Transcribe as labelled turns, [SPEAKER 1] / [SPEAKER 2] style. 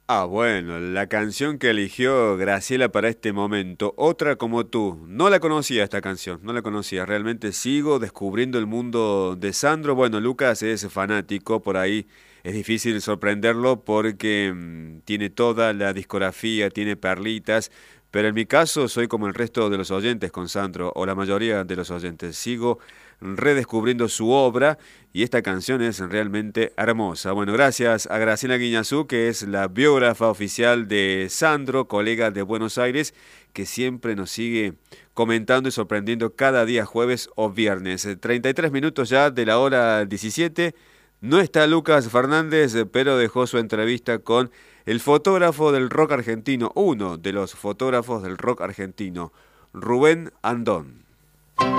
[SPEAKER 1] Bueno, la canción que eligió Graciela para este momento, Otra como tú. No la conocía esta canción, no la conocía. Realmente sigo descubriendo el mundo de Sandro. Bueno, Lucas es fanático, por ahí es difícil sorprenderlo porque tiene toda la discografía, tiene perlitas. Pero en mi caso soy como el resto de los oyentes con Sandro, o la mayoría de los oyentes. Sigo redescubriendo su obra y esta canción es realmente hermosa. Bueno, gracias a Graciela Guiñazú, que es la biógrafa oficial de Sandro, colega de Buenos Aires, que siempre nos sigue comentando y sorprendiendo cada día jueves o viernes. 33 minutos ya de la hora 17. No está Lucas Fernández, pero dejó su entrevista con el fotógrafo del rock argentino, uno de los fotógrafos del rock argentino, Rubén Andón.